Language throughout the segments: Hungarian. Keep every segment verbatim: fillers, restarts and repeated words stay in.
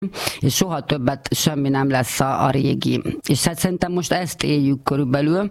és soha többet semmi nem lesz a, a régi. És hát szerintem most ezt éljük körülbelül,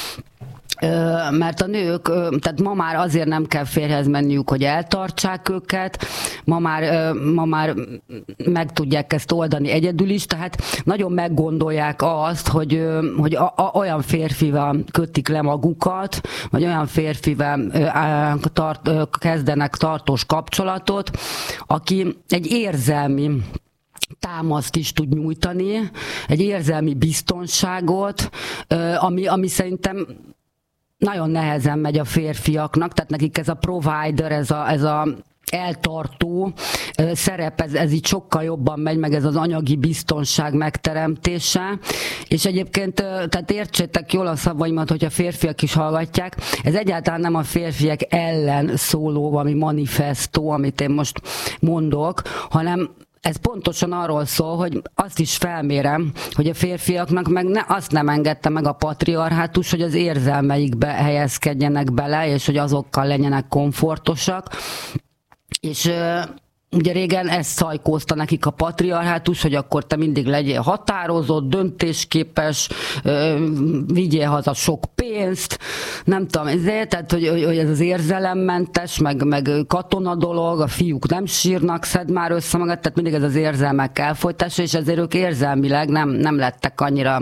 mert a nők, tehát ma már azért nem kell férjhez menniük, hogy eltartsák őket, ma már, ma már meg tudják ezt oldani egyedül is, tehát nagyon meggondolják azt, hogy, hogy a, a, olyan férfival kötik le magukat, vagy olyan férfival tart, kezdenek tartós kapcsolatot, aki egy érzelmi támaszt is tud nyújtani, egy érzelmi biztonságot, ami, ami szerintem nagyon nehezen megy a férfiaknak, tehát nekik ez a provider, ez a, ez a eltartó szerep, ez, ez így sokkal jobban megy, meg ez az anyagi biztonság megteremtése, és egyébként, tehát értsétek jól a szavaimat, hogyha férfiak is hallgatják, ez egyáltalán nem a férfiak ellen szóló valami manifestó, amit én most mondok, hanem ez pontosan arról szól, hogy azt is felmérem, hogy a férfiaknak meg ne, azt nem engedte meg a patriarhátus, hogy az érzelmeikbe helyezkedjenek bele, és hogy azokkal legyenek komfortosak. És ugye régen ezt szajkózta nekik a patriarhátus, hogy akkor te mindig legyél határozott, döntésképes, vigyél haza sok pénzt, nem tudom, ezért, tehát hogy, hogy ez az érzelemmentes, meg, meg katona dolog, a fiúk nem sírnak, szed már össze magad, tehát mindig ez az érzelmek elfolytása, és ezért ők érzelmileg nem, nem lettek annyira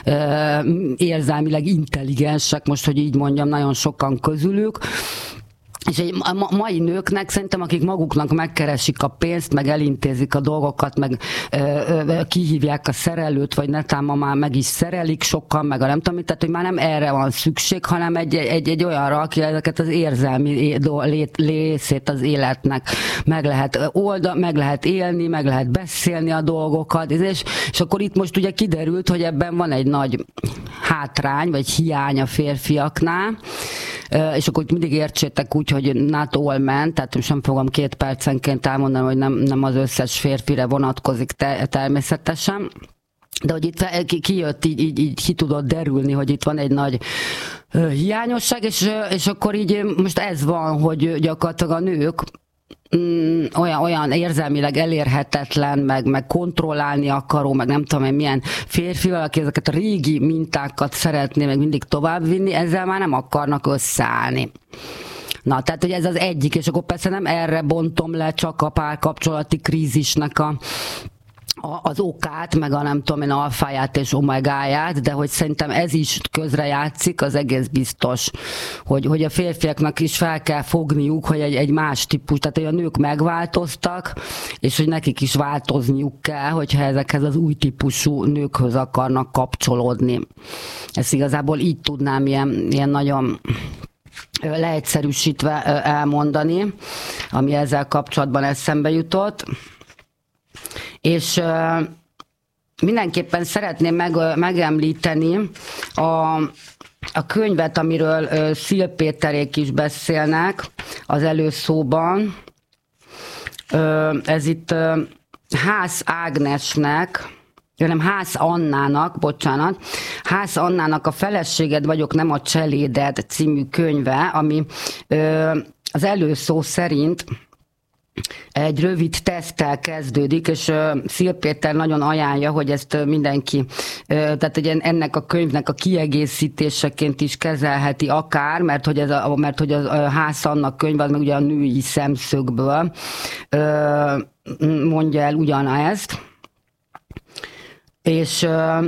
érzelmileg intelligensek, most, hogy így mondjam, nagyon sokan közülük. És a mai nőknek szerintem, akik maguknak megkeresik a pénzt, meg elintézik a dolgokat, meg ö, ö, kihívják a szerelőt, vagy netán ma már meg is szerelik sokan, meg a nem tudom, tehát hogy már nem erre van szükség, hanem egy, egy, egy olyanra, aki ezeket az érzelmi részét az életnek meg lehet oldani, meg lehet élni, meg lehet beszélni a dolgokat, és, és akkor itt most ugye kiderült, hogy ebben van egy nagy hátrány, vagy hiány a férfiaknál, és akkor mindig értsétek úgy, hogy not all men, tehát most nem fogom két percenként elmondani, hogy nem, nem az összes férfire vonatkozik te, természetesen, de hogy itt kijött, így, így, így ki tudott derülni, hogy itt van egy nagy hiányosság, és, és akkor így most ez van, hogy gyakorlatilag a nők olyan, olyan érzelmileg elérhetetlen, meg, meg kontrollálni akaró, meg nem tudom én milyen férfival, aki ezeket a régi mintákat szeretné meg mindig továbbvinni, ezzel már nem akarnak összeállni. Na, tehát, hogy ez az egyik, és akkor persze nem erre bontom le csak a párkapcsolati krízisnek a az okát, meg a nem tudom én alfáját és omegáját, de hogy szerintem ez is közrejátszik, az egész biztos, hogy, hogy a férfiaknak is fel kell fogniuk, hogy egy, egy más típus, tehát hogy a nők megváltoztak, és hogy nekik is változniuk kell, hogyha ezekhez az új típusú nőkhöz akarnak kapcsolódni. Ezt igazából így tudnám ilyen, ilyen nagyon leegyszerűsítve elmondani, ami ezzel kapcsolatban eszembe jutott. És uh, mindenképpen szeretném meg, uh, megemlíteni a, a könyvet, amiről uh, Szil Péterék is beszélnek az előszóban. Uh, ez itt uh, Ház Ágnesnek, nem, Ház Annának, bocsánat, Ház Annának a Feleséged vagyok, nem a cseléded című könyve, ami uh, az előszó szerint egy rövid teszttel kezdődik, és uh, Szil Péter nagyon ajánlja, hogy ezt uh, mindenki, uh, tehát hogy ennek a könyvnek a kiegészítéseként is kezelheti akár, mert hogy, ez a, mert hogy a, a Ház Anna könyv az meg ugye a női szemszögből uh, mondja el ugyanezt. És uh,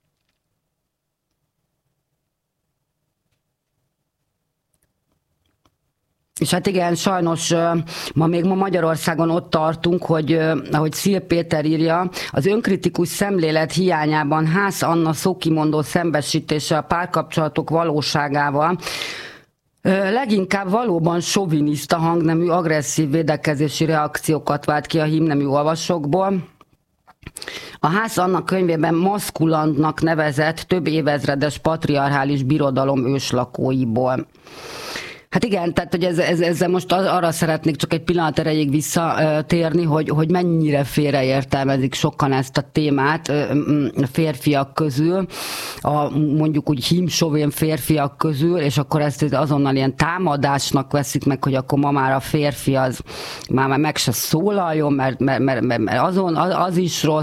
És hát igen, sajnos ma még ma Magyarországon ott tartunk, hogy ahogy Szil Péter írja, az önkritikus szemlélet hiányában Ház Anna szókimondó szembesítése a párkapcsolatok valóságával leginkább valóban soviniszta hangnemű, agresszív védekezési reakciókat vált ki a hímnemű olvasókból. A Ház Anna könyvében maszkulandnak nevezett több évezredes patriarchális birodalom őslakóiból. Hát igen, tehát hogy ez, ez, ezzel most arra szeretnék csak egy pillanat erejéig visszatérni, hogy, hogy mennyire félreértelmezik sokan ezt a témát férfiak közül, a, mondjuk úgy hímsovén férfiak közül, és akkor ezt azonnal ilyen támadásnak veszik meg, hogy akkor ma már a férfi az már meg se szólaljon, mert, mert, mert, mert azon az, az is rossz,